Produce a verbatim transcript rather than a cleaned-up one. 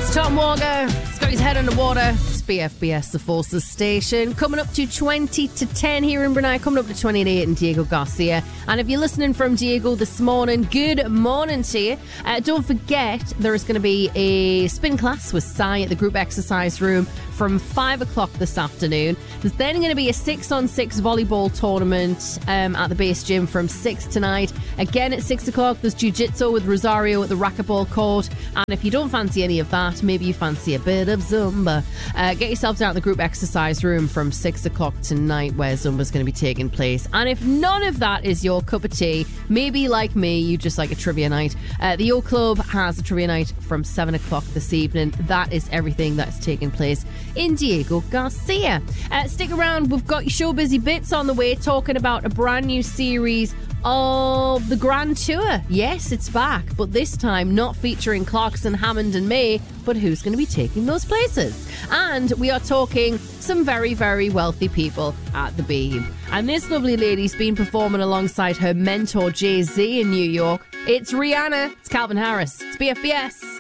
It's Tom Walker. He's got his head on the water. It's B F B S, the Forces station. Coming up to twenty to ten here in Brunei. Coming up to twenty to eight in Diego Garcia. And if you're listening from Diego this morning, good morning to you. Uh, don't forget, there is going to be a spin class with Sai at the group exercise room from five o'clock this afternoon. There's then going to be a six on six volleyball tournament um, at the base gym from six tonight. Again at six o'clock, there's jiu-jitsu with Rosario at the racquetball court. And if you don't fancy any of that, maybe you fancy a bit of Zumba, uh, get yourself down at the group exercise room from six o'clock tonight, where Zumba's going to be taking place. And if none of that is your cup of tea, maybe like me, you just like a trivia night, uh, the Oak Club has a trivia night from seven o'clock this evening. That is everything that is taking place in Diego Garcia. Uh, stick around, we've got your show busy bits on the way, talking about a brand new series of the Grand Tour. Yes, it's back, but this time not featuring Clarkson, Hammond and May, but who's going to be taking those places? And we are talking some very, very wealthy people at the Beam. And this lovely lady's been performing alongside her mentor Jay-Z in New York. It's Rihanna. It's Calvin Harris. It's B F B S.